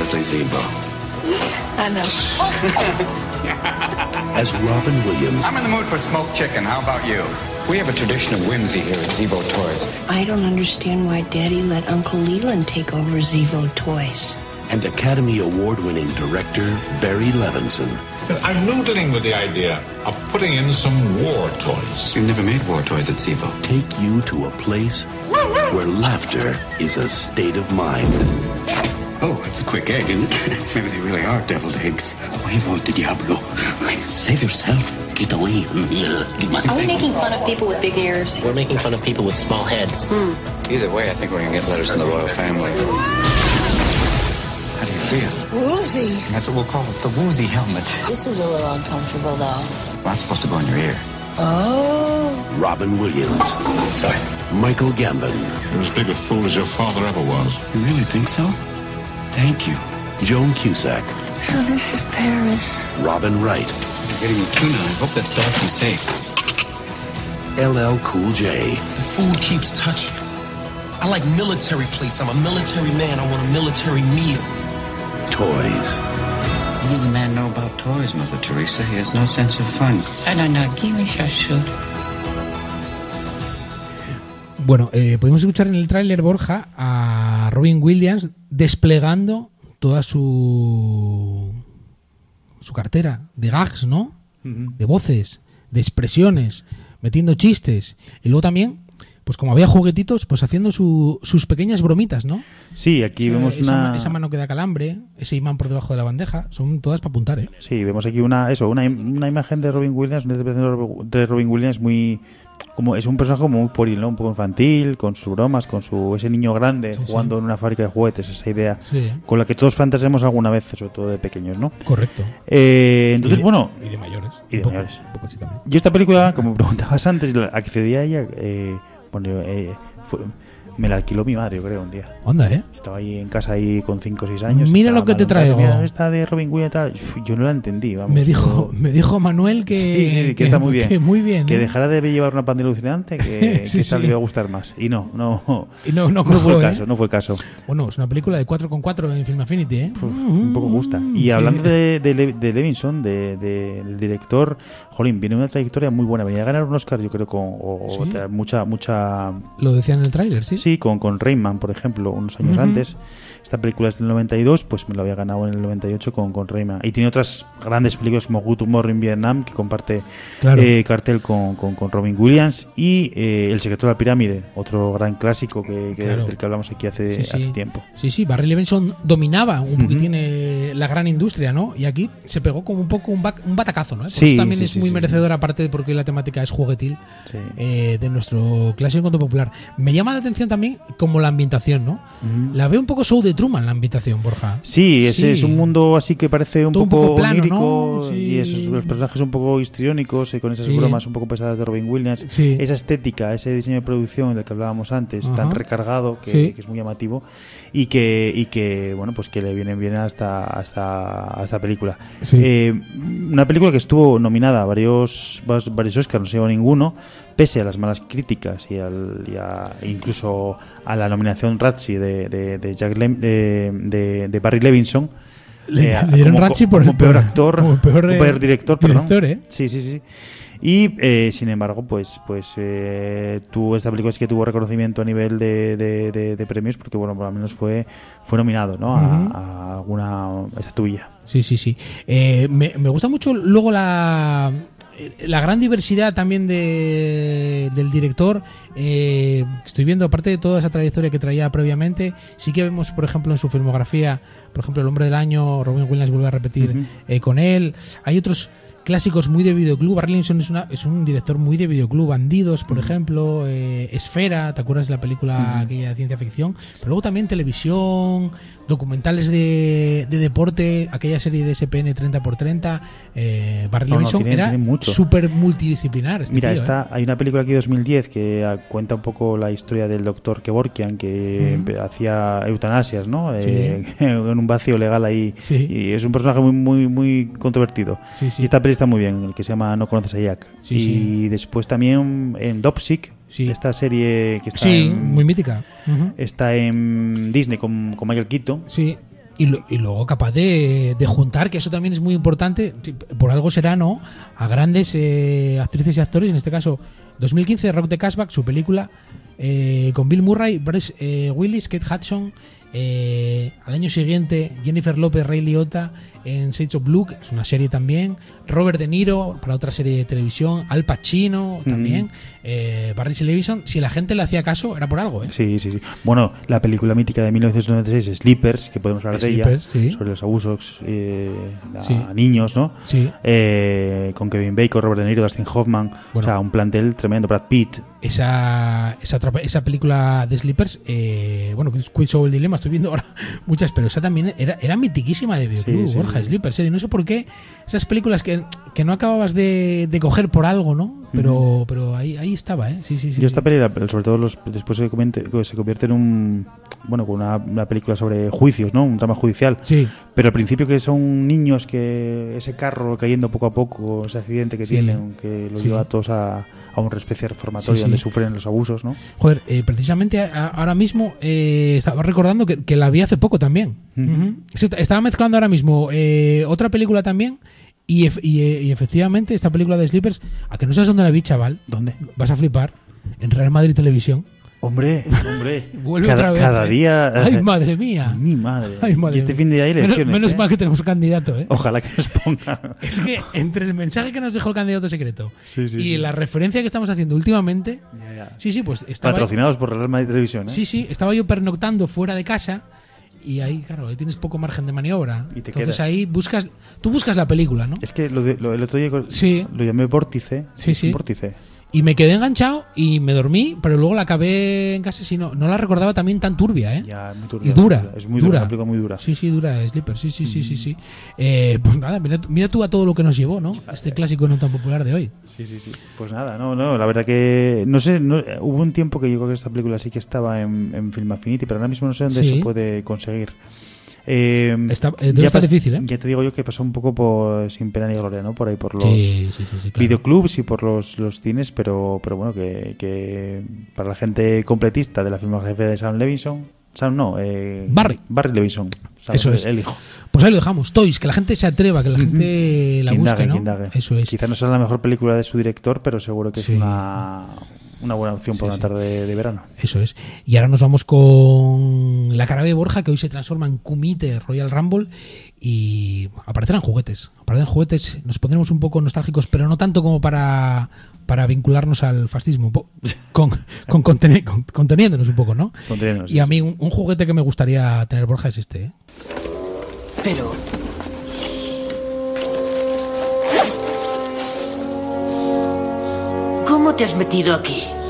Leslie Zebo. I know. As Robin Williams. I'm in the mood for smoked chicken. How about you? We have a tradition of whimsy here at Zebo Toys. I don't understand why Daddy let Uncle Leland take over Zebo Toys. And Academy Award-winning director Barry Levinson. I'm noodling with the idea of putting in some war toys. We've never made war toys at Zebo. Take you to a place where laughter is a state of mind. Oh, it's a quick egg, isn't it? Maybe they really are deviled eggs. Huevo de diablo. Save yourself. Get away. Are we making fun of people with big ears? We're making fun of people with small heads. Either way, I think we're going to get letters from the royal family. How do you feel? Woozy. That's what we'll call it, the woozy helmet. This is a little uncomfortable, though. Well, that's supposed to go in your ear. Oh. Robin Williams. Sorry. Michael Gambon. You're as big a fool as your father ever was. You really think so? Thank you. Joan Cusack. So this is Paris. Robin Wright. You're getting the tuna. I hope that's Dawson safe. LL Cool J. The food keeps touching. I like military plates. I'm a military man. I want a military meal. Toys. What does the man know about toys, Mother Teresa? He has no sense of fun. Bueno, podemos escuchar en el tráiler, Borja, a Robin Williams desplegando toda su cartera de gags, ¿no? De voces, de expresiones, metiendo chistes. Y luego también, pues como había juguetitos, pues haciendo sus pequeñas bromitas, ¿no? Sí, aquí vemos esa mano que da calambre, ese imán por debajo de la bandeja, son todas para apuntar, ¿eh? Sí, vemos aquí una imagen de Robin Williams, una interpretación de Robin Williams muy... Como es un personaje como muy pueril, ¿no? Un poco infantil, con sus bromas, con ese niño grande jugando en una fábrica de juguetes, esa idea con la que todos fantaseamos alguna vez, sobre todo de pequeños, ¿no? Correcto. Entonces, bueno... Y de mayores. Y de mayores. Yo esta película, como me preguntabas antes, accedí a ella... me la alquiló mi madre, yo creo, un día. Onda, ¿eh? Estaba ahí en casa ahí con 5 o 6 años. Mira lo que te traigo. Mira, esta de Robin Williams y tal. Yo no la entendí, vamos. Me dijo Manuel que... Sí, que está muy bien. Que muy bien. Que dejara de llevar una pandilla alucinante, que esta le iba a gustar más. Y no fue el caso, no fue el caso. Bueno, es una película de 4,4 en Film Affinity, ¿eh? Un poco justa. Y hablando de Levinson, del director, jolín, viene una trayectoria muy buena. Venía a ganar un Oscar, yo creo, mucha... Lo decía en el tráiler, ¿sí? Sí, con Rayman, por ejemplo, unos años antes. Esta película es del 92, pues me lo había ganado en el 98 con Rayman. Y tiene otras grandes películas como Good Tomorrow in Vietnam, que comparte cartel con Robin Williams. Y El secreto de la pirámide, otro gran clásico del que hablamos aquí hace tiempo. Sí, Barry Levinson dominaba un poquitín la gran industria, ¿no? Y aquí se pegó como un poco un batacazo, ¿no? Por eso también es muy merecedor, aparte de porque la temática es juguetil, de nuestro clásico conto popular. Me llama la atención también como la ambientación, ¿no? La veo un poco Show de Truman, la ambientación, Borja. Sí, es un mundo así que parece un poco plano, onírico, ¿no? y los personajes un poco histriónicos, con esas bromas un poco pesadas de Robin Williams. Esa estética, ese diseño de producción del que hablábamos antes, tan recargado, que es muy llamativo, y que bueno, pues que le viene bien a esta película. Una película que estuvo nominada a varios Oscars, no se llevó ninguno, pese a las malas críticas y incluso a la nominación Razzie de Barry Levinson. Le dieron Razzie por como peor actor, como peor director, perdón. ¿Eh? Sí. Y sin embargo, pues esta película sí que tuvo reconocimiento a nivel de premios, porque bueno, por lo menos fue nominado, ¿no? a alguna estatuilla. Sí. Me gusta mucho luego la gran diversidad también del director. Estoy viendo, aparte de toda esa trayectoria que traía previamente, sí que vemos, por ejemplo, en su filmografía, por ejemplo, El hombre del año, Robin Williams vuelve a repetir con él. Hay otros clásicos muy de videoclub. Barry Levinson es un director muy de videoclub. Bandidos, por ejemplo, Esfera, ¿te acuerdas de la película aquella de ciencia ficción? Pero luego también televisión, documentales de deporte, aquella serie de SPN 30x30. Barry Levinson era súper multidisciplinar. Mira, hay una película aquí de 2010 que cuenta un poco la historia del doctor Kevorkian, que hacía eutanasias, ¿no? En un vacío legal ahí. Y es un personaje muy, muy controvertido. Y esta película está muy bien, el que se llama No conoces a Jack. Después también en Dopsic, esta serie que está muy mítica. Está en Disney con Michael Keaton. Y luego capaz de juntar, que eso también es muy importante, por algo será, ¿no?, a grandes actrices y actores. En este caso, 2015, Rock the Cashback, su película, con Bill Murray, Bruce Willis, Kate Hudson. Al año siguiente, Jennifer Lopez, Ray Liotta en Shades of Blue, que es una serie también, Robert De Niro para otra serie de televisión, Al Pacino también, Barry Levinson. Si la gente le hacía caso, era por algo, ¿eh? Sí. Bueno, la película mítica de 1996, Sleepers, que podemos hablar de ella, sí, sobre los abusos a niños, ¿no? Sí. Con Kevin Bacon, Robert De Niro, Dustin Hoffman, bueno, o sea, un plantel tremendo, Brad Pitt. Esa película de Sleepers, bueno, Quiz Over el Dilema, estoy viendo ahora muchas, pero esa también era mitiquísima de videoclub, Borja, Sleepers, y no sé por qué esas películas que no acababas de coger por algo, ¿no? Pero ahí estaba, ¿eh? Sí. Yo esta película, sobre todo después se convierte en una película sobre juicios, ¿no? Un drama judicial. Sí. Pero al principio, que son niños, que ese carro cayendo poco a poco, ese accidente que tienen, que los lleva a todos a una especie de reformatorio donde sufren los abusos, ¿no? Joder, precisamente ahora mismo estaba recordando que la vi hace poco también. Estaba mezclando ahora mismo otra película también. Y efectivamente, esta película de Sleepers, ¿a que no sabes dónde la vi, chaval? ¿Dónde? Vas a flipar. En Real Madrid Televisión. Hombre. Vuelve otra vez. Cada día. ¡Ay, madre mía! Mi madre. Y este fin de ahí elecciones. Menos mal que tenemos candidato, ¿eh? Ojalá que nos ponga. Es que entre el mensaje que nos dejó el candidato secreto y la referencia que estamos haciendo últimamente. Sí, pues estaba. Patrocinados por Real Madrid Televisión, ¿eh? Sí, estaba yo pernoctando fuera de casa. Y ahí, claro, ahí tienes poco margen de maniobra. Y te Entonces quedas. Ahí tú buscas la película, ¿no? Es que el otro día lo llamé Vórtice. Sí. Vórtice. Y me quedé enganchado y me dormí, pero luego la acabé en casa. No la recordaba también tan turbia, ¿eh? Ya, muy turbia. Y dura. Es muy dura, una película muy dura. Sí, dura, Sleeper. Sí. Pues nada, mira tú a todo lo que nos llevó, ¿no? Este clásico no tan popular de hoy. Sí. Pues nada, no, la verdad que no sé, hubo un tiempo que yo creo que esta película sí que estaba en Film Affinity, pero ahora mismo no sé dónde se puede conseguir. Debe estar difícil, ¿eh? Ya te digo yo que pasó un poco sin pena ni gloria, ¿no? Por ahí, por los videoclubs y por los cines, pero bueno, que para la gente completista de la filmografía de Sam Levinson, Barry Levinson, eso es el hijo. Pues ahí lo dejamos. Toys, que la gente se atreva, que la gente la busque, ¿no? Eso es. Quizás no sea la mejor película de su director, pero seguro que es una buena opción para una tarde de verano. Eso es. Y ahora nos vamos con la cara de Borja, que hoy se transforma en Kumite Royal Rumble, y aparecerán juguetes. Nos pondremos un poco nostálgicos, pero no tanto como para vincularnos al fascismo, conteniéndonos un poco, ¿no? Y a mí un juguete que me gustaría tener, Borja, es este, ¿eh? Pero... ¿cómo te has metido aquí?